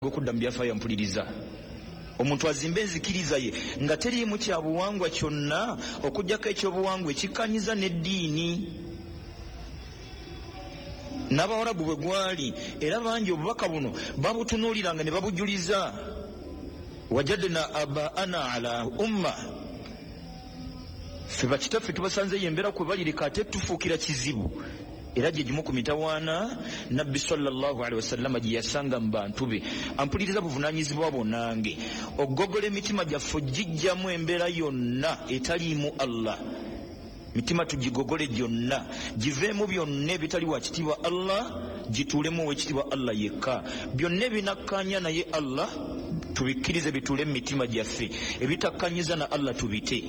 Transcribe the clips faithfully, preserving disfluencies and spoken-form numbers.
gokudda mbyafa yampuliriza omuntu azimbe nzikiriza ye nga teriimu kya buwangwa kyonna okujjako ekyobuwangwa ekikkanyiza n'eddiini n'abawarabu bwe gwali era bangi obubaka buno babutunuuliranga ne babujuliza wajadna abaana ala umma fe bakitaffe tubasanzeyo embeera kwe balirika ate tufuukira kizibu era gye gimu ku mitawaana nabbi sallallahu alaihi wasallam gye yasanga mu bantu be ampuliriza buvunaanyizibwa bonange okugogola emitima gyaffe gijjamu embeera yonna etaliimu Allah mitima tugigogole gyonna giveemu byonna ebitali wa kitiibwa Allah gituulemu ow'ekitiibwa Allah yekka byonna ebinakkaanya naye Allah tubikkirize bituule mu mitima gyaffe ebitakkanyiza na Allah tubite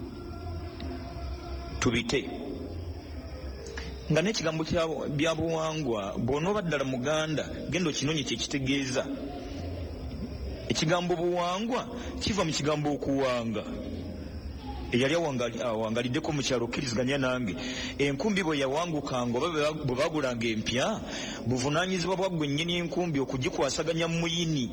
tubite nga n'ekigambo bya buwangwa bw'onooba ddala muganda genda okinonye kyekitegeeza ekigambo buwangwa kiva mu kigambo okuwanga eyali awangaliddeko mu kyalo okkiriziganya nange enkumbi bwe yawangukanga oba bwe bagulanga empya buvunaanyizibwa bwaggwe nnyini enkumbi okugikwasaganya mu muyini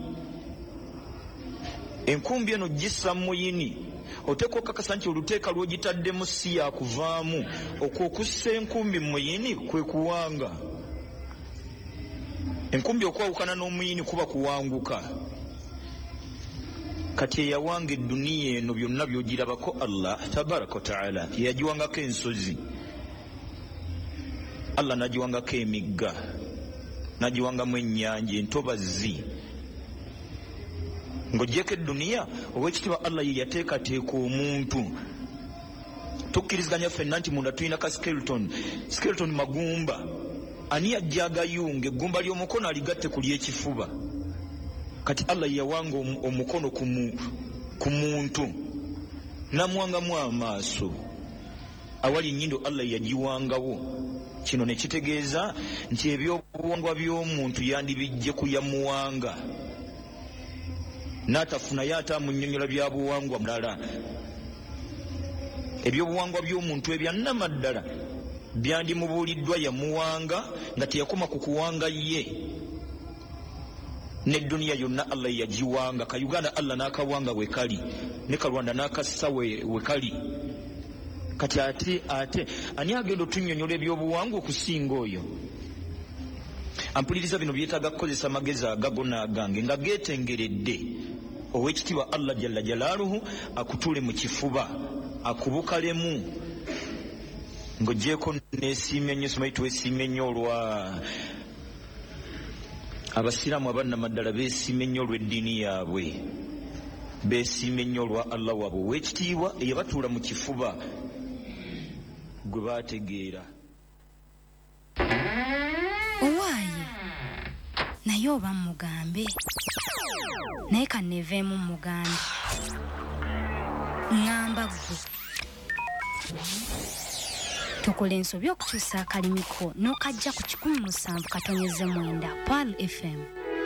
enkumbi eno gissa mu muyini oteeka okakasa nti oluteeka lw'ogitaddemu si yakuvaamu okwo okussa enkumbi mu muyini kwe kuwanga enkumbi okwawukana n'omuyini kuba kuwanguka kati eyawanga edduniya eno byonna by'ogirabako Allah tabaraka wa taala yagiwangako ensozi Allah nagiwangako emigga nagiwangamu ennyanja entobazi ng'ogyeko edduniya ow'ekitiibwa Allah ye yateekateeka omuntu tukkiriziganya ffenna nti munda tulina ka skeleton skeleton magumba ani yajja agayunga eggumba ly'omukono aligatte ku ly'ekifuba kati Allah yawanga omukono ku muntu namuwangamu amaaso awali ennyindo Allah yagiwangawo kino ne kitegeeza nti ebyobuwangwa by'omuntu yandibijje kuyamuwanga n'atafunayo ate amunnyonnyola bya buwangwa mulala ebyobuwangwa by'omuntu ebyanama ddala byandimubuuliddwa yamuwanga nga teyakoma ku kuwanga ye n'edduniya yonna Allah yagiwanga ka Uganda Allah n'akawanga wekali ne Kalwanda n'akassa wekali kati ate ate ani agenda otunnyonnyola ebyobuwangwa okusinga oyo ampuliriza bino byetaaga kukozesa amagezi agago n'agange nga geetengeredde ow'ekitiibwa Allah jalla jalaaluhu akutuule mu kifuba akubukalemu ng'ogyeko n'esiimya nnyo simanyi twesiimya nnyo olwa abasiraamu abannamaddala beesiimya nnyo olw'eddiini yaabwe beesiimya nnyo olwa Allah waabwe ow'ekitiibwa eyabatuula mu kifuba gwe baategeera owaaye naye oba mugambe naye kanneeveemu mugambe ŋŋamba ggwe tukola ensobi okukyusa akalimiko n'okajja ku kikumi musanvu katonyeze mwenda Pearl F M.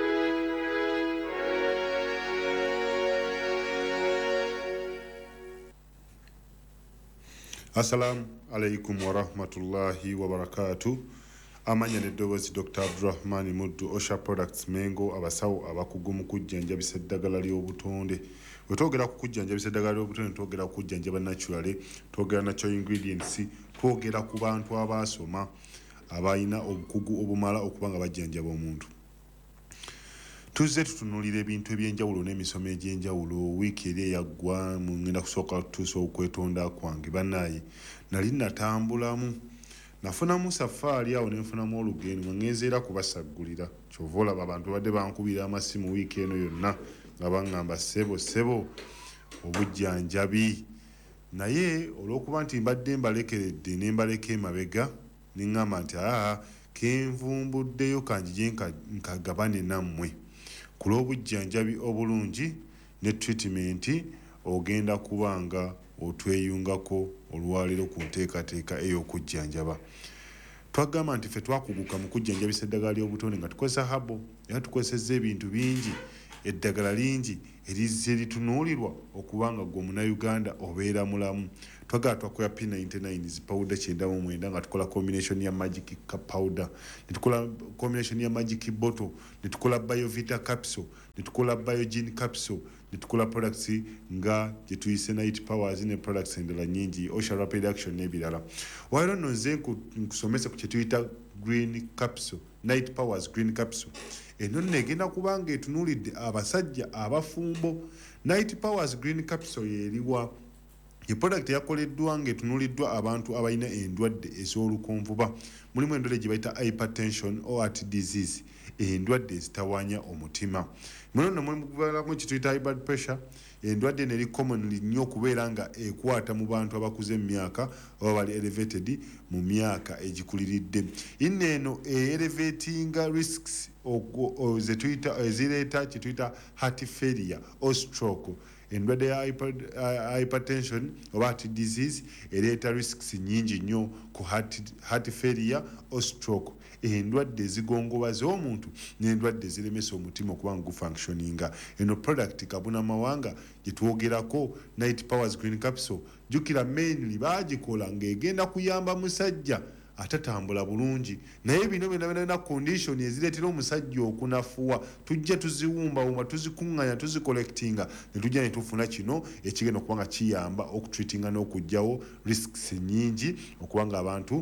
Assalamu alaikum wa rahmatullahi wa barakatuh. Amanya n'eddoboozi Doctor Abdurrahman Muddu Osha Products Mengo abasawo abakugu mu kujjanjabisa eddagala ly'obutonde. We twogera ku kujjanjabisa eddagala ly'obutonde twogera ku kujjanjaba naturally, twogera natural ingredients, twogera ku bantu abaasoma abayina obukugu obumala okubanga bajjanjaba omuntu. Tuzze tutunuulira ebintu eby'enjawulo n'emisomo egy'enjawulo wiiki eri eyaggwa mu ngenda kusooka tutuusa okwetonda kwange bannaaye nali natambulamu nafunamu safaari awo nenfunamu olugendo nga ngenzeera kubasaggulira kyova olaba abantu badde bankubira amasimu wiiki eno yonna nga baŋŋamba ssebo ssebo obujjanjabi naye olw'okuba nti mbadde mbalekeredde ne mbaleka emabega ne ŋŋamba nti aa kenvumbuddeyo kanjije nkagabane nammwe ku lw'obujjanjabi obulungi ne treatment ogenda kubanga otweyungako olwaleero ku nteekateeka ey'okujjanjaba. Twagamba nti ffe twakuguka mu kujjanjabisa eddagala ly'obutonde nga tukozesa habo era tukozesezza ebintu bingi eddagala lingi erizze litunuulirwa okubanga gwe Munnayuganda obeera mulamu. twagala twakola P ninety-nine powder kyenda mu mwenda nga tukola combination ya magic powder, netukola combination ya magic bottle, netukola biovita capsule, netukola biogene capsule, netukola products nga gye tuyise night powers ne products endala nyingi, Osha rapid action n'ebirala. Waliwo nno nze nkusomesa ku kye tuyita green capsule, night powers green capsule. Eno negenda kubanga etunuulidde abasajja abafumbo. Night powers green capsule yeriwa ye product yakoleddwa ng'etunuuliddwa abantu abalina endwadde ez'olukonvuba. Mulimu endwadde gye bayita hypertension or heart disease, endwadde ezitawaanya omutima. Muno nno mulimu kye tuyita high blood pressure, endwadde eno eri commonly nnyo okubeera nga ekwata mu bantu abakuze emyaka oba bali elevated mu myaka egikuliridde. Ino eno elevatinga risks ezireeta kye tuyita heart failure or stroke. Endwadde ya hypertension oba heart disease ereeta risks nyingi nnyo ku heart, heart failure or stroke. Endwadde ezigongoba z'omuntu n'endwadde eziremesa omutima okuba nga gufunctioninga. Eno product kabuna mawanga gye twogerako night powers green capsule jjukira mainly baagikola ng'egenda kuyamba musajja atatambula bulungi, naye bino byonna byonna condition ezireetera omusajja okunafuwa tujja tuziwumbawumba tuzikuŋŋanya tuzicollectinga ne tujja ne tufuna kino ekigenda okuba nga kiyamba okutreatinga n'okugyawo risks nyingi okuba nga abantu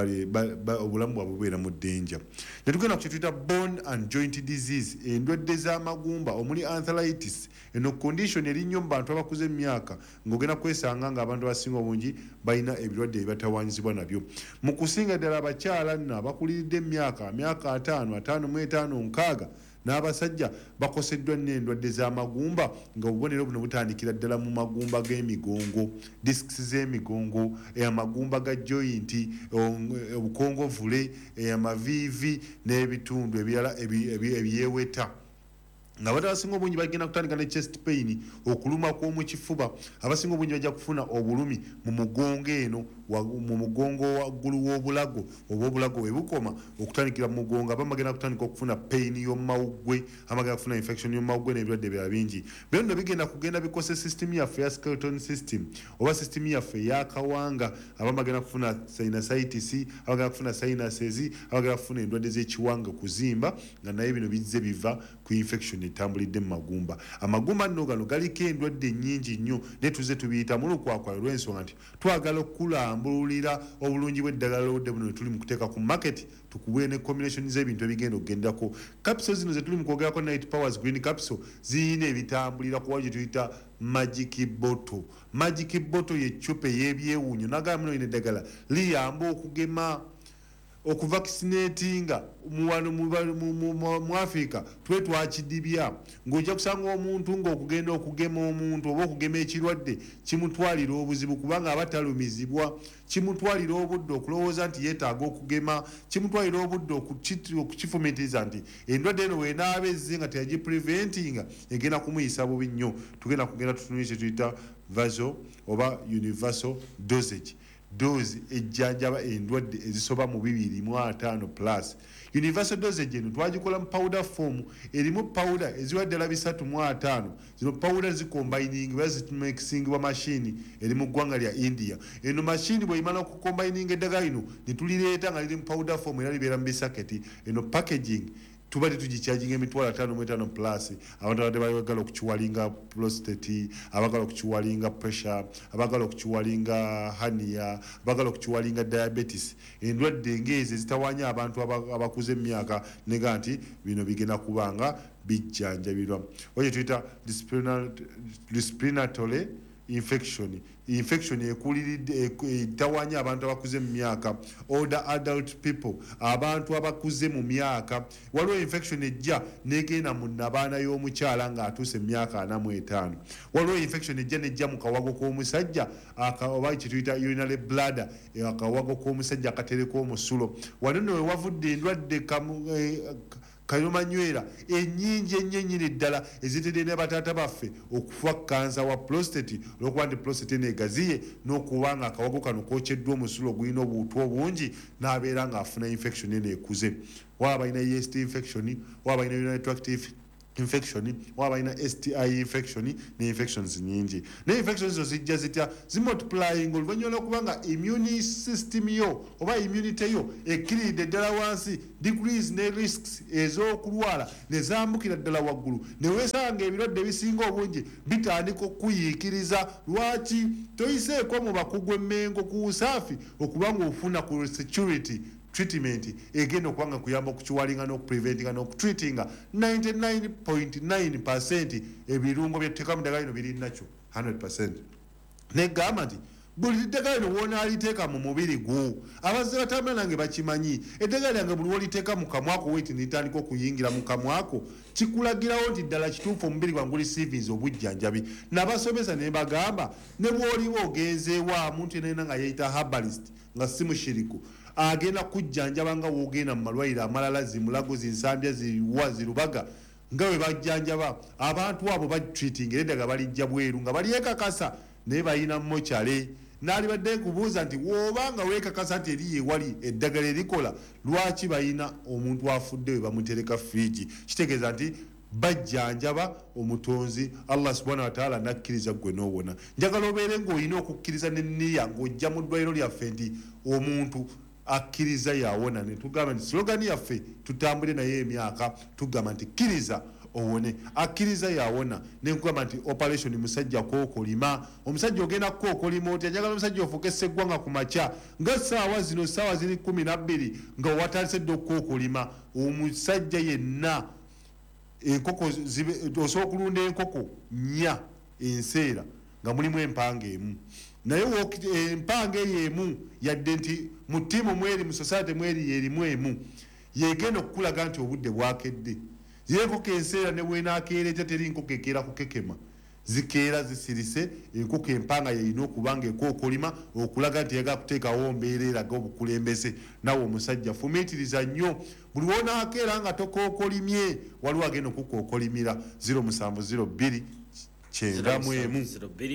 obulamu bwabwe bubeera mu ddenja. Ne tugenda ku kye tuyita bone and joint disease, endwadde z'amagumba omuli arthritis. Eno condition eri nnyo mu bantu abakuze emyaka ng'ogenda kwesanga ng'abantu abasinga obungi balina ebirwadde ebibatawaanyizibwa nabyo. Mu kusinga ddala abakyala nno abakuliridde emyaka myaka ataano ataano mu etaano nkaaga n'abasajja bakoseddwa n'endwadde z'amagumba nga obubonero buno butandikira ddala mu magumba g'emigongo, discs z'emigongo, amagumba ga joint, obukongovule, amaviivi n'ebitundu ebirala ebyeweta. Nga abantu abasinga obungi bagenda kutandika ne chest pain, okuluma kw'omu kifuba. Abasinga obungi bajja kufuna obulumi mu mugongo eno, mu mugongo waggulu w'obulago oba obulago we bukoma okutandikira mu mugongo. Abamu bagenda kutandika okufuna pain y'omumawuggwe, abamu bagenda kufuna infection y'omumawuggwe n'ebirwadde ebirala bingi. Byonna bigenda kugenda bikose system yaffe ya skeleton system oba system yaffe ey'akawanga. Abamu bagenda kufuna sinusitis, abamu bagenda kufuna sinuses, abamu bagenda kufuna endwadde z'ekiwanga kuzimba, nga naye bino bizze biva ku infection etambulidde mu magumba. Amagumba nno gano galiko endwadde nnyingi nnyo ne tuze tubiyita mu lukwakwalo olw'ensonga nti twagala okulambululira obulungi bw'eddagala lw'obudde buno ne tuli mu kuteeka ku market tukubwe ne combination z'ebintu ebigenda okugendako. Capsule zino ze tuli mu kwogerako night powers green capsule ziyina ebitambulira kuba gye tuyita magic bottle. Magic bottle ye cupa ey'ebyewuunyo nagala muno ine eddagala liyamba okugema okuvacinatinga muwano mu Africa twe twakidibya ng'ojja kusanga omuntu ng'okugenda okugema omuntu oba okugema ekirwadde kimutwalira obuzibu kubanga abatalumizibwa, kimutwalira obudde okulowooza nti yeetaaga okugema, kimutwalira obudde okukifumitiza nti endwadde eno weenaaba ezze nga teyagipreventinga egenda kumuyisa bubi nnyo. Tugenda kugenda tutunulira kye tuyita vaso oba universal dosage, dose ejjanjaba endwadde ezisoba mu bibiri mu ataano plus. Universal dosage eno twagikola mu powder form, erimu powder eziwa ddala bisatu mu ataano. Zino powder zikombayiningi oba zimixingibwa machine eri mu ggwanga lya India. Eno machine bw'emala okukombayininga eddagala lino ne tulireeta nga liri mu powder form era libeera mu bisaketi. Eno packaging tuba tetugikyajinga emitwalo ataano mu etaano plus. Abantu abadde bagala okukiwalinga prostate, abagala okukiwalinga pressure, abagala okukiwalinga hernia, abagala okukiwalinga diabetes. Endwadde ng'ezo ezitawaanya abantu abakuze emyaka nega nti bino bigenda kubanga bijjanjabirwa. Oye tuyita respiratory infection, infection ekuliridde etawaanya abantu abakuze mu myaka, older adult people, abantu abakuze mu myaka. Waliwo infection ejja negenda mu nnabaana y'omukyala ng'atuuse emyaka ana mu etaano. Waliwo infection ejja nejja mu kawago k'omusajja oba kye tuyita urinary bladder, akawago k'omusajja akatereka omusulo. Wano nno we wavudde endwadde kayomanywera ennyingi ennyo ennyini ddala ezitedde ne bataata baffe okufa kansa wa prostate olwokuba nti prostate neegaziye n'okuba nga akawago kano kookeddwa omusulo gulina obuutu obungi n'abeera ng'afuna infection eno ekuze. Waba balina yeast infection, waba balina urinary tract infection waba balina S T I infection ne infections nyingi ne infections zo zijja zitya zimultiplying oluvannyuma lw'okubanga immune system yo oba immunity yo ekkiridde ddala wansi degrees ne risks ez'okulwala ne zambukira ddala waggulu ne weesanga ebirwadde ebisinga obungi bitandika okuyiikiriza lwaki toyiseeko mu bakugu emmengo ku usaafi okubanga ofuna ku security treatment egenda okubanga kuyamba okukiwalinga n'okupreventinga n'okutreatinga ninety-nine point nine percent ebirungo byetuteeka mu ddagala lino biri nakyo one hundred percent negamba nti buli ddagala lino woonaaliteeka mu mubiri gwo abazze batambula nange bakimanyi eddagala lyange buli woliteeka mu kamwako weti nitandika okuyingira mu kamwako kikulagirawo nti ddala kituufu omubiri gwange olisiivinza obujjanjabi nabasomesa ne bagamba ne bw'oliba ogenzeewa muntu yenayina nga yeeyita herbalist nga si mushiriku agenda kujjanjaba nga woogenda mu malwaliro amalala zimulago zinsambya ziwa zirubaga nga bwe bajjanjaba abantu abo batreatinga eddagala balijja bweru nga balyekakasa naye balina mokyale naali badde kubuuza nti woobanga weekakasa nti eri yewali eddagala erikola lwaki balina omuntu afudde we bamutereka firigi kitegeeza nti bajjanjaba omutonzi Allah subhanahu wa ta'ala nakkiriza gwe n'owona njagala obeere ng'olina okukkiriza n'enniya ng'ojja mu ddwaliro lyaffe nti omuntu akkiriza yawona ne tugamba nti slogani yaffe tutambule naye emyaka tugamba nti kkiriza owone akkiriza yawona nenkugamba nti operation musajja kookolima omusajja ogenda kookolima oti ajagala omusajja ofuuke seggwanga ku makya nga saawa zino saawa ziri kumi na bbiri nga watandise dde okukookolima omusajja yenna enkoko osobola okulunda enkoko nnya enseera nga mulimu empanga emu naye empanga eyo emu yadde nti mu ttiimu mweri mu society mweri yerimu emu yegenda okukulaga nti obudde bwakedde yenkoko enseera ne bwenaakeera etya teri nkoko ekeera kukekema zikeera zisirise enkoko empanga yeyina okubanga ekookolima okulaga nti yagala kuteekawo mbeera eraga obukulembeze nawe omusajja fumiitiriza nnyo buli wonaakeera nga tokookolimye waliwo agenda okukookolimira zero musanvu zero bbiri kyenda mu emu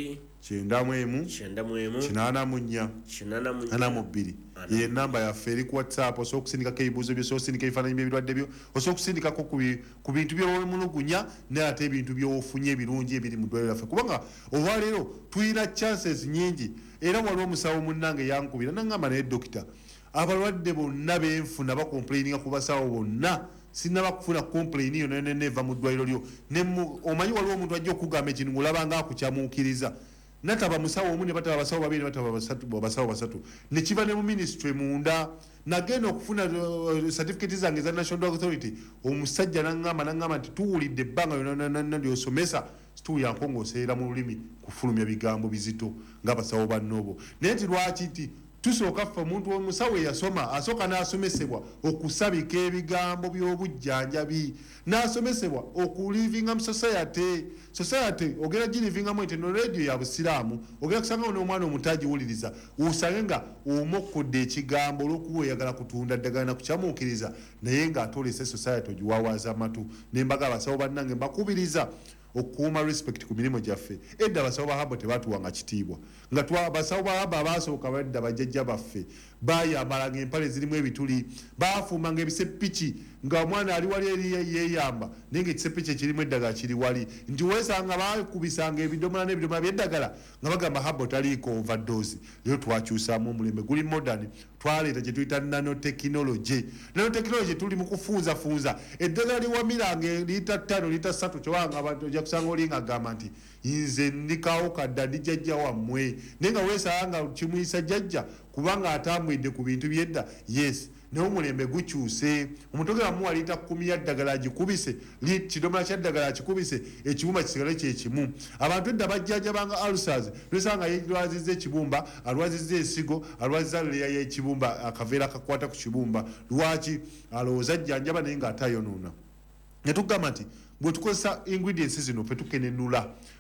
kyenda mu emu kinaana mu nnya ana mu bbiri ye namba yaffe eri ku whatsapp osobola okusindikako ebibuuzo byo osobola okusindika ebifaananyi by'ebirwadde byo osobola okusindikako ku bintu by'omulugunya naye ate ebintu by'ofunye ebirungi ebiri mu ddwaliro lyaffe kubanga olwaleero tulina chances nyingi era waliwo omusawo munnange yankubira nangamba naye dokita abalwadde bonna benfuna bakomplaininga ku basawo bonna sinaba kufuna complain yo neva mu ddwaliro lyo omanyi waliwo omuntu ajja okugamba ekintu ng'olabanga akukyamuukiriza nataba musawo omu ne bataba abasawo babiri ne bataba basawo basatu ne kiva ne mu ministry munda nagenda okufuna certificate zange za National Drug Authority omusajja nangamba nangamba nti tuwulidde ebbanga yonna lyosomesa situuyanko ng'oseera mu lulimi kufulumya bigambo bizito ng'abasawo bannoobo naye nti lwaki nti tusooka ffe omuntu omusawo eyasoma asooka n'asomesebwa okusabika ebigambo by'obujjanjabi n'asomesebwa okulivinga mu society society ogenda girivingamu ente no radio ya busiraamu ogenda kusanga n'omwana omuto agiwuliriza osange nga omokkodde ekigambo olw'okuba oyagala kutunda ddagala nakukyamuukiriza naye ng'atolese society ogiwawaaza amatu nembaga abasawo bannange mbakubiriza okuuma respect ku mirimu gyaffe edda abasawo ba habo tebatuwanga kitiibwa nga abasawo ba habo abaasooka badda bajjajja baffe bayambalanga empale zirimu ebituli baafuumanga ebisepiki nga omwana ali wali eri yeeyamba naye nga ekisepiki ekirimu eddagala kiri wali nti weesanga baakubisanga ebidomola n'ebidomola by'eddagala nga bagamba habo taliiko overdose leero twakyusaamu omulembe guli modern twaleeta kye tuyita nanotekinology nanotekinology tuli mu kufuuzafuuza eddagala liwamiranga liita ttaano liita ssatu kyowanga abantu ojja kusanga oli nga gamba nti nze ndikawo kadda ndi jjajja wammwe naye nga weesanga nga kimuyisa jjajja kubanga atambwidde ku bintu byedda yes naye omulembe gukyuse omutogera muwa liita kkumi ya ddagala agikubise kidomola kya ddagala akikubise ekibumba kisigale kyekimu abantu edda bajjanjabanga ulcers lwesanga yalwazizza ekibumba alwazizza ensigo alwaziza leya y'ekibumba akaveera akakwata ku kibumba lwaki alowooza ajjanjaba naye ng'ate ayonoona ne tugamba nti bwe tukozesa ingredients zino fe tukenenula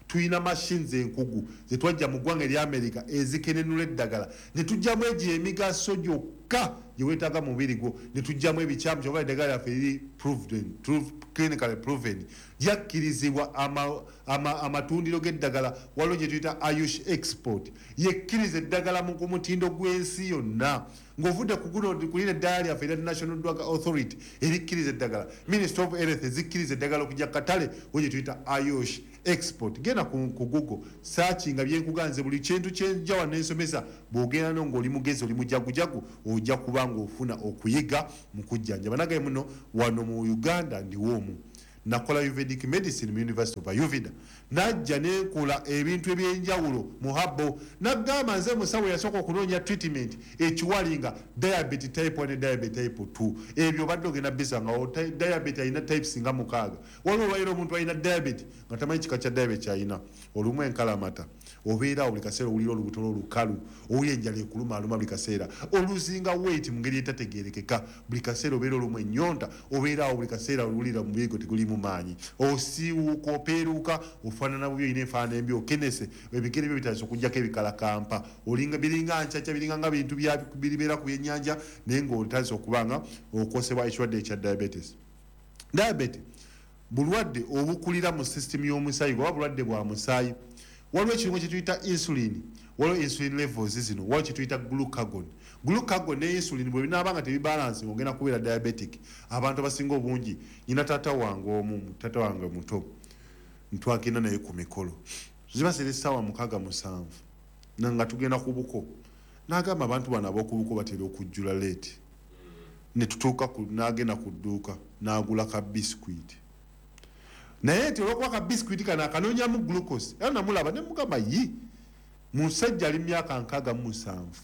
tuyina machines enkugu zetwajja mu ggwanga erya America ezikenenula eddagala ne tujjamu egyo emigaso gyokka gye weetaaga mu mubiri gwo ne tujjamu ebikyamu kyoba eddagala lyaffe liri clinically proven lyakkirizibwa amatundiro g'eddagala waliwo gye tuyita Ayush Export yekkiriza eddagala mu mutindo gw'ensi yonna ng'ovudde ku guno kulina eddagala lyaffe erya National Drug Authority erikkiriza eddagala Ministry of Health ezikkiriza eddagala okujja katale wo gye tuyita Ayush Export genda ku Google searchinga byenkuganze buli kintu kyenja wano ensomesa bw'ogenda no ng'oli mugezi oli mujagujagu ojja kuba ng'ofuna okuyiga mu kujjanjaba nagaye muno wano mu Uganda ndiwo omu nakola Ayurvedic medicine mu University of Ayurveda najja nekola ebintu ebyenjawulo mu habo nagamba nze musawo yasooka okunoonya treatment ekiwalinga diabetes type one ne diabetes type two ebyo badde ogenda bisanga diabetes ayina types nga mukaaga waliwo olwaliro omuntu alina diabetes nga tamanyi kika kya diabetes ayina olumu enkalamata obeera buli kaseera owulira olubuto olukalu owulira enjala ekuluma aluma buli kaseera oluzinga weight mu ngeri etategeerekeka buli kaseera obeera olumu ennyonta obeera awo buli kaseera owulira mu birigo teguli mu maanyi osiiwuuka opeeruuka ofaanana bubi olina enfaanana embi okenese ebigere byo bitandise okugyako ebikalakampa olinga biringa ncaca biringa nga bintu biribeera ku byennyanja naye ng'otandise okuba nga okosebwa ekirwadde ekya diabetes. Diabetes bulwadde obukulira mu system y'omusaayi oba bulwadde bwa musaayi waliwo ekirungo kye tuyita insulin waliwo insulin levels zino waliwo kye tuyita glucagon glucagon ne insulin bwe binaaba nga tebibalansi ng'ogenda kubeera diabetic abantu abasinga obungi nyina taata wange omu taata wange muto ntwagenda naye ku mikolo zibasera essaawa mukaaga musanvu nanga tugenda ku buko n'agamba abantu bano ab'oku buko batera okujjula leeti ne tutuuka n'agenda ku dduuka n'agula ka biskwiti naye nti olwokuba ka biskwiti kano akanoonyamu glucose era namulaba ne mugamba yi musajja ali myaka nkaaga mu musanvu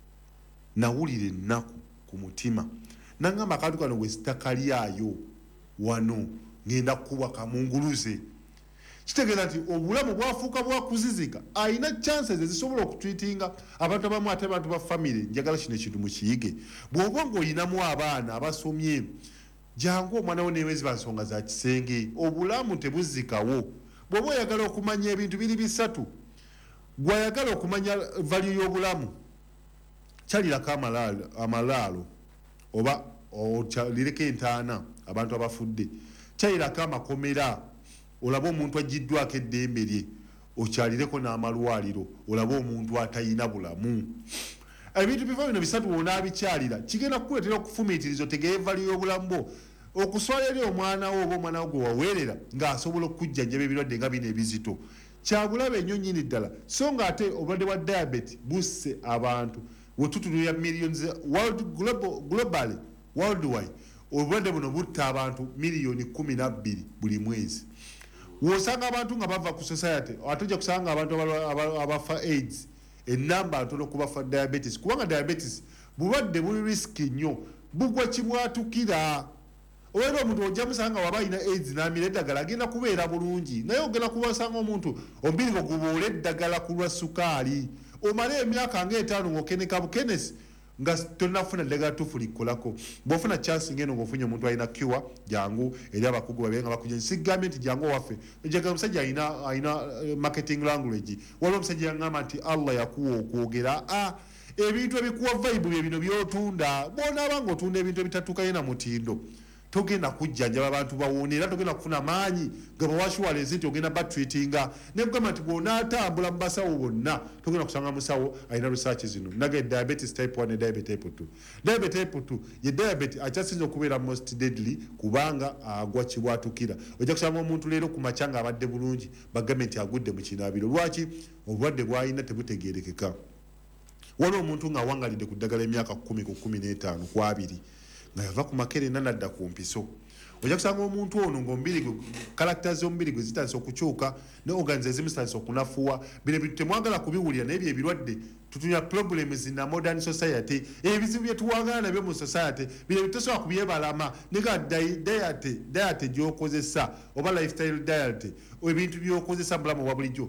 nawulira ennaku ku mutima nangamba akantu kano bwe sitakalyayo wano ngenda kukuba kamunguluze kitegeeza nti obulamu bwafuuka bwakuzizika ayina chances ezisobola okutwitinga abantu abamu ate abantu ba famire njagala kino ekintu mukiyige bw'oba ng'olinamu abaana abasomye jangu omwana wo neewezi bansonga za kisenge obulamu tebuzikawo bw'oba oyagala okumanya ebintu biri bisatu gwayagala okumanya value y'obulamu kyalirako amalaalo oba lireko entaana abantu abafudde kyalirako amakomera olaba omuntu agiddwako eddembe lye okyalireko n'amalwaliro olaba omuntu atayina bulamu ebintu biva bino bisatu wonaabikyalira kigenda kukuleetera okufumiitiriza otegeera value y'obulamu bwo okuswala eri omwana wo oba omwana wo gwe waweerera ng'asobola okujjanjaba ebirwadde nga bino ebizito kyabulabe ennyo nnyini ddala so nga ate obulwadde bwa diabetes busse abantu wetutunulira millions world global globally worldwide obulwadde buno butta abantu miliyoni kumi na bbiri buli mwezi wosanga abantu nga bava ku society ate ojja kusanga abantu abafa AIDS enamba ntono kubafa diabetes kubanga diabetes bulwadde buli risiki nnyo bugwa kibwatukira olwera omuntu ojja musanga waba alina AIDS n'amira eddagala agenda kubeera bulungi naye ogenda kubasanga omuntu omubiri gwo gubuula eddagala ku lwa sukaali omale emyaka ng'etaano ng'okeneka bukenesi nga tonafuna ddagala tufu likkolako bw'ofuna chance ngeno ng'ofunye omuntu alina cure jangu eri abakugu babe nga bakujja sigambye nti jangu waffe ejjaga omusajja alina alina marketing language waliwo omusajja yaŋŋamba nti Allah yakuwa okwogera a ebintu ebikuwa vibe bye bino by'otunda bw'onaaba ng'otunda ebintu ebitatuukayo na mutindo togenda kujjanjaba abantu bawone era togenda kufuna maanyi nga bawashuwalensi nti ogenda batreatinga nekugamba nti bw'onaatambula mu basawo bonna togenda kusanga musawo alina research zino nage diabetes type one ne diabetes type two diabetes type two ye diabetes akyasinza okubeera most deadly kubanga agwa kibwatukira ojja kusanga omuntu leero ku makya nga abadde bulungi bagambe nti agudde mu kinaabiro lwaki obulwadde bw'alina tebutegeerekeka waliwo omuntu ng'awangalidde ku ddagala emyaka kumi ku kumi n'etaano ku abiri nga yava ku makerenda nadda ku mpiso ojja kusanga omuntu ono ng'omubiri gwe karakita z'omubiri gwe zitandise okukyuka ne organs ezimu zitandise okunafuwa bino ebintu temwagala kubiwulira naye bye ebirwadde tutunya problems na modern society ebizibu bye tuwangala nabyo mu society bino bitosobola kubyebalama nega diet diet gy'okozesa oba lifestyle diet ebintu by'okozesa mu bulamu obwa bulijjo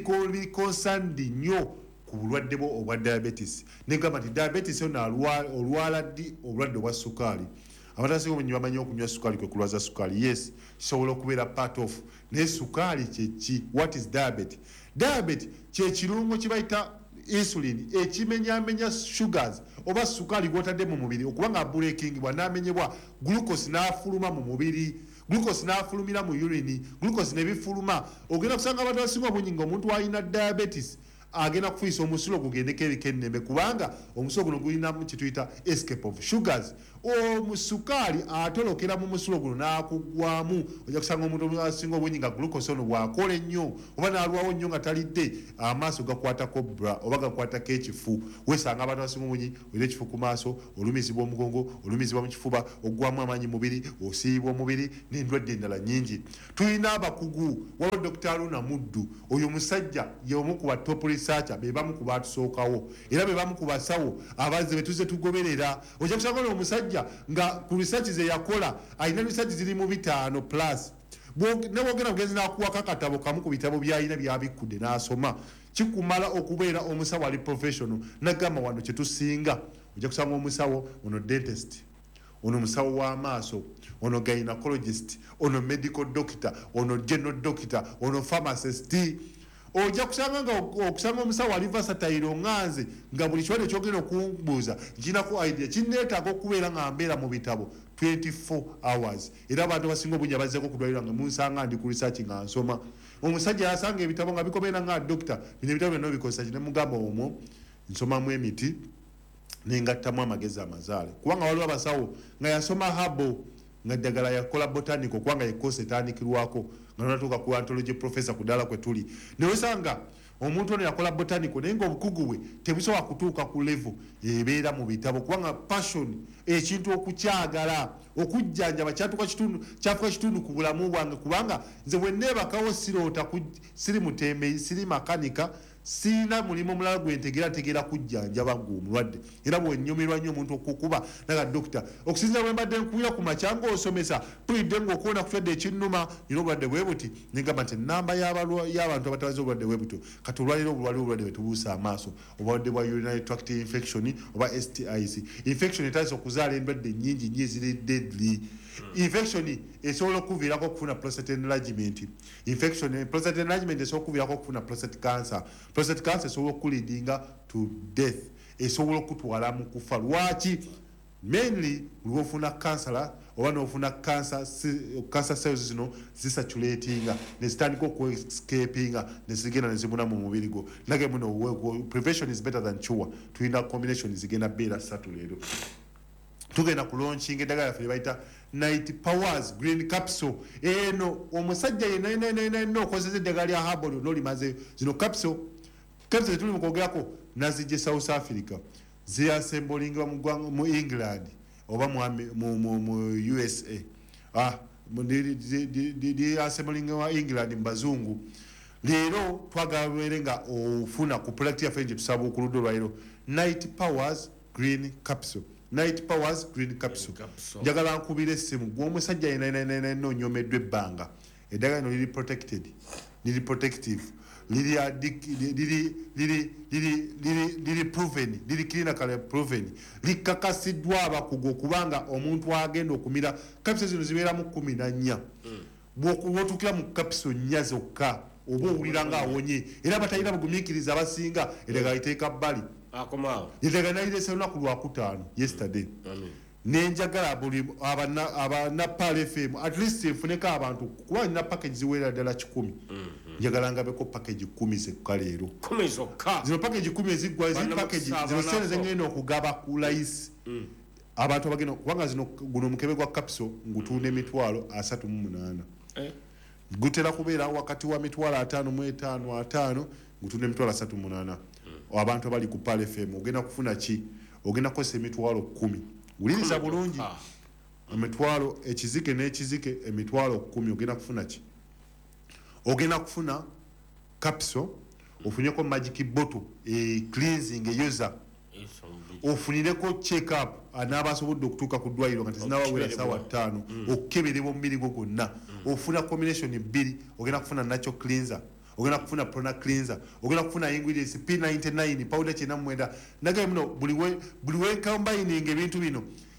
bikonsandi nnyo ku bulwadde bwo obwa diabetes negamba nti diabetes ono olwala ddi obulwadde obwa sukaali abantu abasinga obungi bamanyi okunywa sukaali kwe kulwaza sukaali. Yes, kisobola okubeera part of. Naye sukaali kyeki? What is diabetes? Diabetes kye kirungo kibayita insulin ekimenyamenya sugars oba sukaali gwotadde mu mubiri okubanga breaking bwanamenyebwa glucose n'afuluma mu mubiri, glucose n'afulumira mu urine, glucose nebifuluma. Ogenda kusanga abantu abasinga obungi ng'omuntu alina diabetes agenda kufiisa omusulo gugendeko ebikenneme kubanga omusulo guno gulinamu kituyita escape of sugars. Omusukaali atolokera mu musulo guno n'akugwamu. Ojja kusanga omuntu asinga obungi nga glucose ono bw'akola ennyo oba n'alwawo nnyo nga talidde amaaso gakwatako bra oba gakwatako ekifu. Weesanga abantu abasinga obungi olina ekifu ku maaso, olumizibwa omugongo, olumizibwa mu kifuba, oggwamu amaanyi mubiri, osiibwa omubiri n'endwadde endala nnyingi. Tulina abakugu waliwo Dokita Aruna Muddu. Oyo musajja y'omu ku ba top researcher be bamu ku baatusookawo era be bamu ku basawo abazze be tuzze tugoberera. Ojja kusanga ono omusajja nga ku research ze yakola alina research ziri mu bitaano plus. Nebwogenda mugenzi n'akuwako akatabo kamu ku bitabo by'alina by'abikkudde n'asoma, kikumala okubeera omusawo ali professional. Nagamba wano kye tusinga ojja kusanga omusawo ono dentist, ono musawo w'amaaso, ono gynecologist, ono medical doctor, ono general doctor, ono pharmacist. Ojja kusanga nga okusanga omusawo ali versatile nganze nga buli kiwadde kyogenda okumbuuza kinako idea kinneetaaga okubeera nga mbeera mu bitabo twenty-four hours. Era abantu basinga obungi abazzeko okudwalira nga munsanga ndi ku research nga nsoma. Omusajja yasanga ebitabo nga bikobeera nga dokita, bino ebitabo byonna bikosa ki? Ne mugamba omwo nsomamu emiti nengattamu amagezi amazaale kubanga waliwo abasawo nga yasoma habo nga ddagala yakola botanical kubanga yekosa etandikirwako nga natuuka ku antology professor ku ddala kwe tuli. Newesanga omuntu ono yakola botanical naye ng'obukugu bwe tebusobola kutuuka ku level ebeera mu bitabo kubanga passion ekintu okukyagala okujjanjaba kyatuuka kitundu kyafuuka kitundu ku bulamu bwange kubanga nze bwe neebakawo siroota siri mutembeyi siri makanika sina mulimu mulala gwentegera ntegera kujjanjaba ng'omulwadde era bwennyumirwa nnyo omuntu okukuba naga dokita okusinza bwe mbadde nkubira ku makyanga osomesa tulidde ng'okuwona kutwadde ekinnuma nina obulwadde bwe buti negamba nti ennamba y'abantu abatabaza obulwadde bwe butyo kati olwaliro obulwaliro obulwadde bwe tubuusa amaaso obulwadde bwa urinary tract infection oba S T Is. Infection etandise okuzaala endwadde nnyingi nnyo eziri deadly. Infection esobola okuviirako okufuna prostate enlargement. Infection prostate enlargement esobola okuviirako okufuna prostate cancer. Prostate cancer esobola okuleadinga to death, esobola okutwala mu kufa. Lwaki? Mainly lwofuna cancer oba n'ofuna cancer cancer cells zino zisaturatinga nezitandika okuescapinga nezigenda nezibuna mu mubiri gwo. Nage muno prevention is better than cure. Tulina combination zigenda beera ssatu leero. Tugenda ku launching eddagala yaffe bayita Night Powers Green Capsule. Eno omusajja yenna okozesa eddagala lya herbal nolimaze zino capsule capsule tuli mu kwogerako nazijje South Africa ziassemblinga mu England oba mu U S A. Ah, di assemblinga wa England mbazungu. Leero twagala nga ofuna ku product yaffe gye tusaba okuluddo lwaliro Night Powers Green Capsule. Night Powers Green Capsule. Njagala nkubira essimu gw'omusajja yenna onyomeddwa ebbanga eddagala lino liri protected liri protective liri liri liri liri liri proven liri clinically proven likakasiddwa abakugu okubanga omuntu agenda okumira capsule zino zibeeramu kumi na nnya bw'otuukira mu capsule nnya zokka oba owulira nga awonye era batalina bugumiikiriza abasinga eddagala liteeka bbali akomao eddagala nalirese olunaku lwakutaano yesterday. Nenjagala buli abana Pal F M at least nfuneko abantu kuba nina package ziwera ddala kikumi. Njagala ngabeko package kumi zekka leero. kumi zokka. Zino package kumi ezigwa zi package zino sente zengenda okugaba ku layisi. Abantu abagenda kubanga zino guno mukebe gwa capsule ngutunda emitwalo asatu mu munaana. Gutera kubeera wakati wa mitwalo ataano mu etaano ataano ngutunda emitwalo asatu mu munaana. Abantu abali ku Pal F M ogenda kufuna ki? Ogenda kukosa emitwalo kumi. Wuliriza bulungi. Emitwalo ekizike n'ekizike emitwalo kumi ogenda kufuna ki? Ogenda kufuna capsule, ofuneko magic bottle, e cleansing eyoza. Ofunireko check up anaabasobodde okutuuka ku ddwaliro nga tezinabawera ssaawa ttaano okukeberebwa omubiri gwo gwonna. Ofuna combination bbiri, ogenda kufuna natural cleanser, ogenda kufuna prana cleanser, ogenda kufuna ingredients P ninety-nine powder kyenda mu mwenda. Nagaye muno buli we buli we combining ebintu bino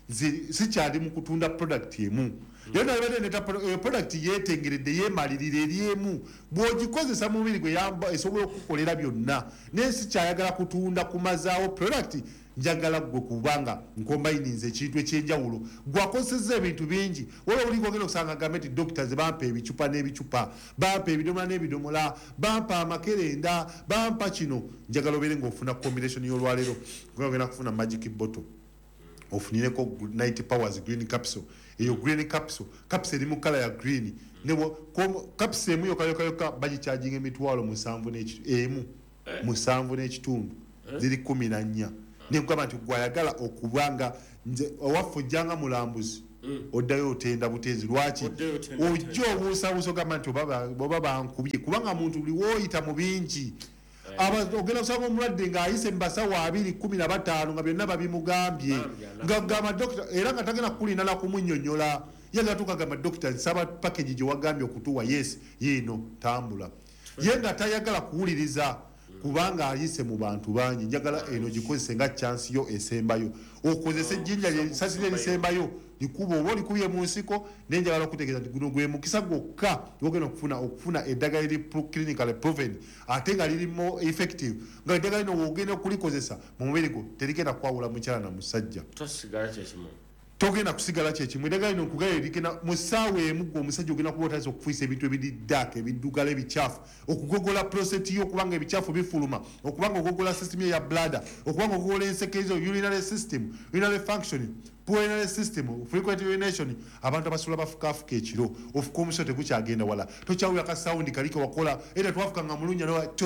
sikyali mu kutunda product emu yona baleneta product yetengeredde yemalirira eri emu bw'ogikozesa mu mubiri gwe yamba esobola okukolera byonna naye sikyayagala kutunda kumazaawo product njagala gwe kubanga nkombayininze ekintu ekyenjawulo gwakozeseza ebintu bingi wala oli gogenda okusanga gambe nti doctors bampa ebicupa n'ebicupa bampa ebidomola n'ebidomola bampa amakerenda bampa kino njagala obeere ng'ofuna combination y'olwaleero ogenda kufuna magic bottle ofunireko ninety powers green capsule eyo green capsule capsule eri mu kala ya green nebo capsule emu yokayokayoka bagikyajinga emitwalo musanvu emu musanvu n'ekitundu ziri kumi na nnya nekugamba nti gwayagala okubanga nze owaffe ojjanga mulambuzi oddayo otenda buteezi lwaki ojja obuusabuusa ogamba nti oba bankubye kubanga muntu buli wooyita mu bingi ogenda kusanga omulwadde ng'ayise mu basawo abiri kumi na bataano nga byonna babimugambye nga gamba dokita era nga tagenda kukulina na kumunnyonnyola yagala tukagamba dokita nsaba package gye wagambye okutuwa yes yiino tambula ye nga tayagala kuwuliriza kubanga ayise mu bantu bangi njagala eno gikozese nga chance yo esembayo okozese ejjinja lyesasire erisembayo likuba oba olikubye mu nsiko nenjagala okutegeeza nti guno gwe mukisa gwokka ogenda okufuna okufuna eddagala liri clinically proven ate nga lirimu effective nga eddagala lino wogenda okulikozesa mu mubiri gwo terigenda kwawula mukyala na musajja togenda kusigala kyekimu eddagala lino nkugala ligenda mu ssaawa emu gwe omusajja ogenda kuba otaza okufuisa ebintu ebiridaaka ebiddugala ebicaafu okugogola prostate yo okubanga ebicaafu bifuluma okubanga ogogola system ya blada okubanga ogogola ensekezo urinary system urinary functioning urinary system frequent urination abantu abasula bafukafuka ekiro ofuka omuso tekukyagenda wala tokyawula ka sound kaliko wakola era twafuka nga mulunya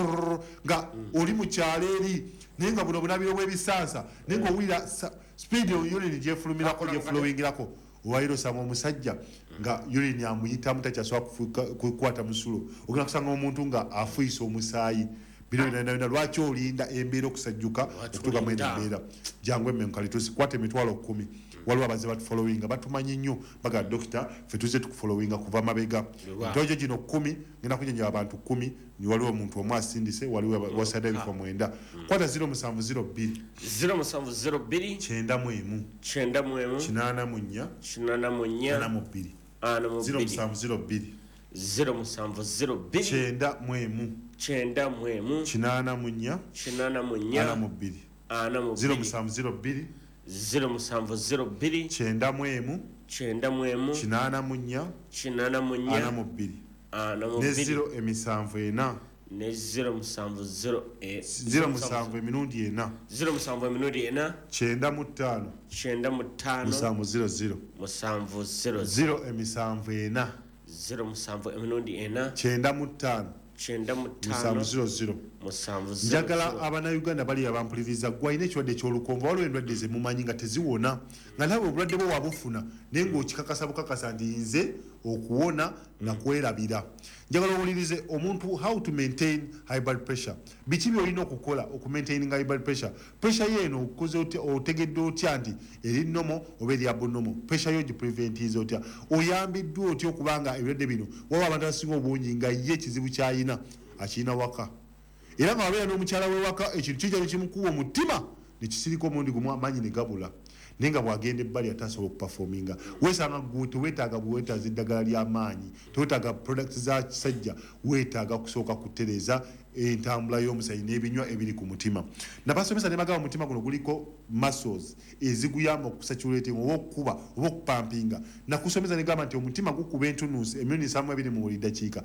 nga oli mu kyalo eri naye nga buno bunabiro bw'ebisansa naye nga owulira speed urine gyefulumirako gyeflowingirako owairo osanga omusajja nga urine amuyitamu takyasobola kukwata musulo ogenda kusanga omuntu nga afuisa omusaayi bino byonna lwaki olinda embeera okusajjuka okutuuka mu eno embeera jangu emmenkali tusikwata emitwalo kumi waliwo abaze batufollowinga batumanyi nnyo baga dokita ffe tuze tukufollowinga kuva mabega ntojo gino kumi ngenda kunyenjera abantu kumi waliwo omuntu omu asindise waliwo wasaida ebifo mwenda kwata zero musanvu zero bbiri zero musanvu zero bbiri kyenda mu emu kyenda mu emu kinaana mu nnya kinaana mu nnya ana mu bbiri ana mu zero bbiri musanvu zero bbiri zero musanvu zero bbiri kyenda mu emu kyenda mu emu kinaana mu nnya kinaana mu nnya ana mu bbiri ana mu zero bbiri musanvu zero bbiri zero musanvu zero bbiri kyenda mu emu kyenda mu emu kinaana mu nnya kinaana mu nnya ana mu bbiri ana mu ne bbiri zero emisanvu ena ne zero musanvu zero e zero musanvu emirundi ena zero musanvu emirundi ena kyenda mu ttaano kyenda mu ttaano musanvu zero zero musanvu zero zero emisanvu ena zero musanvu emirundi ena kyenda mu ttaano kyenda mu ttaano musanvu zero zero musanvu zero njagala abannayuganda bali abampuliriza gwalina ekirwadde ekyolukonvo waliwo endwadde zemumanyi nga teziwona nga nawe obulwadde bwe wabufuna naye ngaokikakasa bukakasa nti nze okuwona nakwerabira njagala owulirize omuntu how to maintain high blood pressure biki byolina okukola okumaintaininga high blood pressure pressure yeeno okoze otegedde otya nti eri nomo oba eri abonomo pressure yo gipreventiza otya oyambiddwa otya okubanga ebirwadde bino waba abantu abasinga obungi nga ye ekizibu kyayina akirina waka era nga wabeera n'omukyala wewaka ekintu kijja nekimukuwa omutima nekisirika omundi gumu amaanyi ne gabula naye nga bwagenda ebbali atasobola okupafominga wesanga gwe teweetaaga bwewetaaza eddagala ly'amaanyi tewetaaga products za kisajja weetaaga kusooka kutereeza entambula y'omusaayi n'ebinywa ebiri ku mutima nabasomesa ne bagamba omutima guno guliko muscles eziguyamba okusaturating oba okukuba oba okupampinga nakusomesa ne gamba nti omutima gukuba entunuusi emirundi nsamu ebiri mu buli ddakiika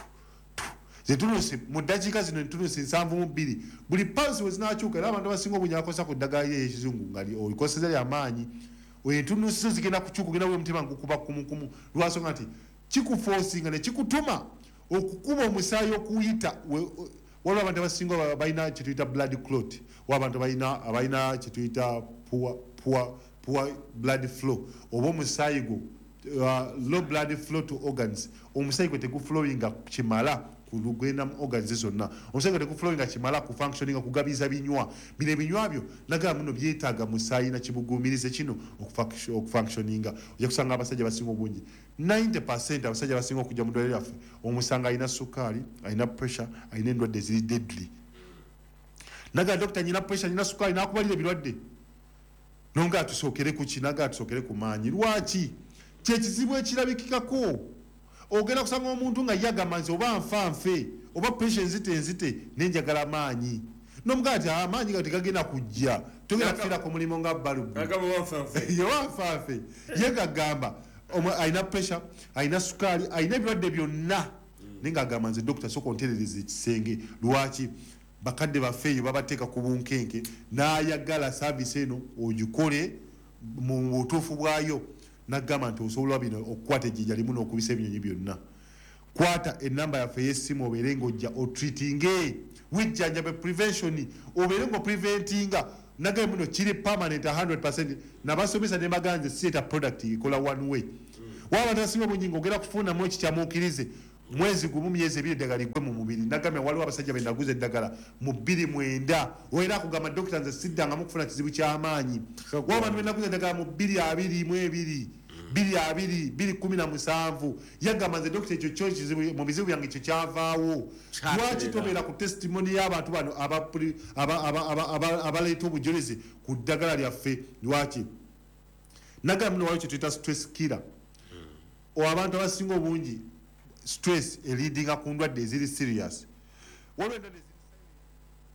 zentunuusi mu ddakiika zino entunuusi nsanvu mu bbiri buli pulse wezinakyuka era abantu abasinga obunyakosa ku ddagala lye ekizungu nga olikoseza lyamaanyi entunuusi zo zigenda kukyuka ogenda bwe omutima gukuba kumukumu lwasonga nti kikufoosinga ne kikutuma okukuba omusaayi okuyita waliwo abantu abasinga balina kyetuyita blood clot wa abantu abalina kyetuyita poor blood flow oba omusaayi gwo low blood flow to organs omusaayi gwe teguflowinga kimala kugenda mu organs zonna omusaayi gwe teguflowinga kimala ku functioning okugabiza binywa bino ebinywa byo nagala muno byetaaga musaayi na kibuguumirize kino okufunctioninga ojja kusanga abasajja basinga obungi ninety percent abasajja basinga okujja mu ddwaliro lyaffe omusanga alina sukaali alina pressure alina endwadde ziri deadly nagala dokita nyina pressure nyina sukaali nakubalira ebirwadde nonga tusokere ku kinaga tusokere ku maanyi lwaki kyekizibu ekirabikikako ogenda kusanga omuntu nga yagamanzi oba nfanfe oba pressure nzite nzite nenjagala maanyi nomugaa ti amaanyi gati gagenda kujja togenda kufira ku mulimu nga balubu yewanfanfe ye gagamba alina pressure alina sukaali alina ebirwadde byonna naye ng'agamba nze dokita soka onterereza ekisenge lwaki bakadde baffe eyo babateeka ku bunkenke n'ayagala saavisi eno ogikole mu butuufu bwayo n'agamba nti osobola bino okukwata ejjinja limu n'okubisa ebinyonyi byonna kwata enamba yaffe y'essimu obeere ng'ojja otreatinge wejjanjabe prevention obeere ng'opreventinga nagaye muno kiri permanent one hundred percent nabasomesa ne baganze sieta product ikola one way waba nasinga bungi ngogera kufuna mu ekikyamuukirize mwezi gumu myezi ebiri eddagala ligwe mu mubiri nagamya waliwo abasajja benaguza eddagala mu bbiri mwenda era akugamba dokita nze siddangamu kufuna kizibu ky'amaanyi waba bantu benaguza eddagala mu bbiri abiri mu ebiri bbiri abiri bbiri kumi na musanvu yagamba nze dokita ekyo kyo kizibu mu bizibu byange ekyo kyavaawo lwaki tobeera ku testimoni y'abantu bano abaleeta obujolezi ku ddagala lyaffe lwaki nagamba muno waliwo kyetuyita stress killer o abantu abasinga obungi stress elidinga ku ndwadde eziri serious waliwo endwadde